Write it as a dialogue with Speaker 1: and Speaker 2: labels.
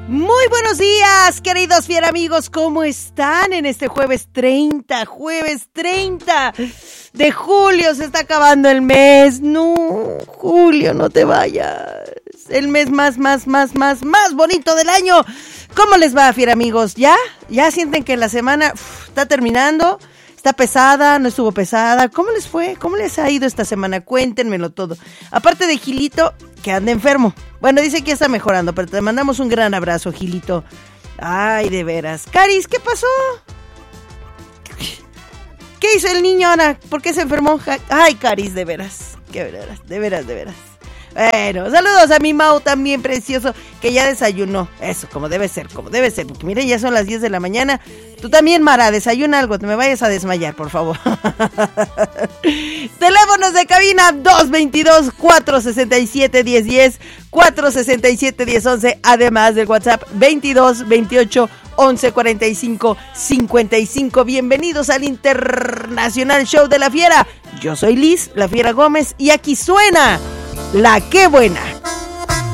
Speaker 1: Muy buenos días, queridos fiera amigos, ¿cómo están en este jueves 30 de julio? Se está acabando el mes. No, Julio, no te vayas. El mes más bonito del año. ¿Cómo les va, fiera amigos? ¿Ya sienten que la semana está terminando? ¿Está pesada? ¿No estuvo pesada? ¿Cómo les fue? ¿Cómo les ha ido esta semana? Cuéntenmelo todo. Aparte de Gilito, que anda enfermo. Bueno, dice que ya está mejorando, pero te mandamos un gran abrazo, Gilito. Ay, de veras. Caris, ¿qué pasó? ¿Qué hizo el niño ahora? ¿Por qué se enfermó? Ay, Caris, de veras. De veras. Bueno, saludos a mi Mau también precioso, que ya desayunó. Eso, como debe ser. Porque miren, ya son las 10 de la mañana. Tú también, Mara, desayuna algo, te me vayas a desmayar, por favor. Teléfonos de cabina 222-467-1010, 467-1011, además del WhatsApp 22-28-11-45-55. Bienvenidos al Internacional Show de la Fiera. Yo soy Liz, la Fiera Gómez, y aquí suena La Qué Buena.